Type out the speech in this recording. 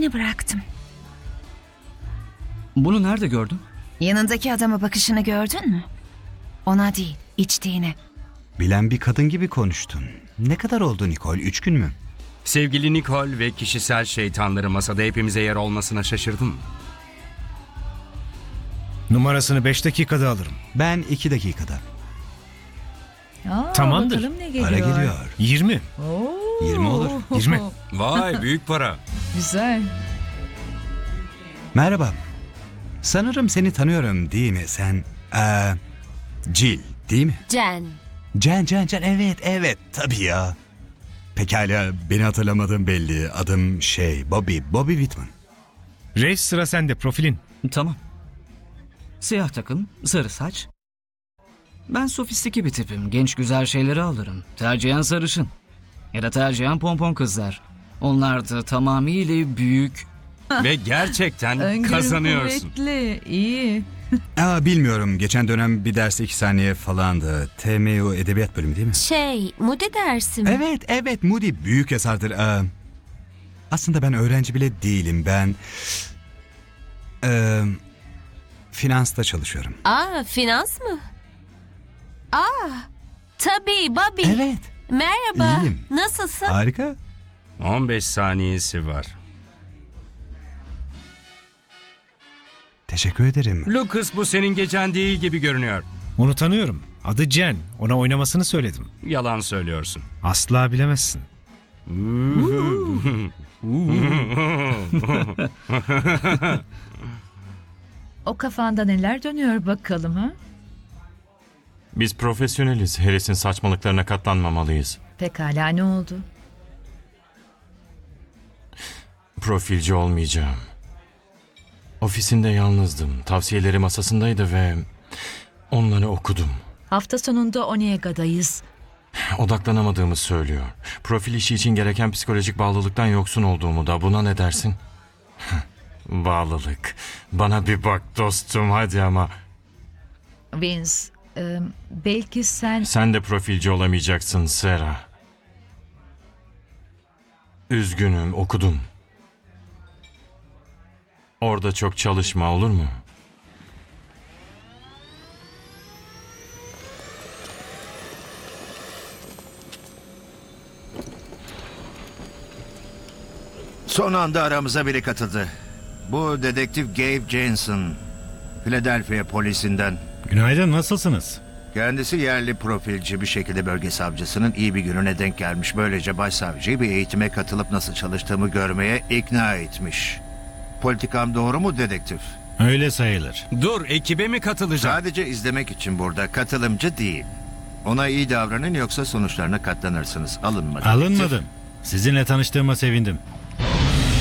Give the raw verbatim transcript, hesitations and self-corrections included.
yeni bıraktım. Bunu nerede gördün? Yanındaki adama bakışını gördün mü? Ona değil, içtiğine. Bilen bir kadın gibi konuştun. Ne kadar oldu Nicole? Üç gün mü? Sevgili Nicole ve kişisel şeytanları masada hepimize yer olmasına şaşırdım. Numarasını beş dakikada alırım. Ben iki dakikada. Aa, Tamamdır. Bakalım ne geliyor. Para geliyor. Yirmi. Oo. Yirmi olur. Yirmi. Vay büyük para. Güzel. Merhaba. Sanırım seni tanıyorum değil mi? Sen... Ee, Jill değil mi? Jen. Can, Can, Can. Evet, evet. Tabii ya. Pekala, beni hatırlamadığım belli. Adım şey, Bobby. Bobby Whitman. Reis, sıra sende, profilin. Tamam. Siyah takım, sarı saç. Ben sofistike bir tipim. Genç güzel şeyleri alırım. Tercihen sarışın. Ya da tercihen pompon kızlar. Onlar da tamamıyla büyük. Ve gerçekten Öngörü kazanıyorsun. kuvvetli. İyi. Aa, bilmiyorum. Geçen dönem bir ders iki saniye falandı. T M U Edebiyat bölümü değil mi? Şey, Moody dersi mi? Evet, evet. Moody büyük yazardır. Ee, aslında ben öğrenci bile değilim. Ben... Ee, finansta çalışıyorum. Aa, finans mı? Aa, tabii Bobby. Evet. Merhaba. İyiyim. Nasılsın? Harika. on beş saniyesi var. Teşekkür ederim. Lucas, bu senin gecen değil gibi görünüyor. Onu tanıyorum. Adı Jen. Ona oynamasını söyledim. Yalan söylüyorsun. Asla bilemezsin. O kafanda neler dönüyor bakalım ha? Biz profesyoneliz. Harris'in saçmalıklarına katlanmamalıyız. Pekala, ne oldu? Profilci olmayacağım. Ofisinde yalnızdım. Tavsiyeleri masasındaydı ve onları okudum. Hafta sonunda Onega'dayız. Odaklanamadığımı söylüyor. Profil işi için gereken psikolojik bağlılıktan yoksun olduğumu da. Buna ne dersin? Bağlılık. Bana bir bak dostum, hadi ama. Vince, e, belki sen... Sen de profilci olamayacaksın Sarah. Üzgünüm, okudum. Orada çok çalışma, olur mu? Son anda aramıza biri katıldı. Bu dedektif Gabe Jensen. Philadelphia polisinden. Günaydın, nasılsınız? Kendisi yerli profilci, bir şekilde bölge savcısının iyi bir gününe denk gelmiş. Böylece başsavcıyı bir eğitime katılıp nasıl çalıştığımı görmeye ikna etmiş. Politikam doğru mu dedektif? Öyle sayılır. Dur, ekibe mi katılacak? Sadece izlemek için burada, katılımcı değil. Ona iyi davranın yoksa sonuçlarına katlanırsınız. Alınmadı. Alınmadım. Sizinle tanıştığıma sevindim.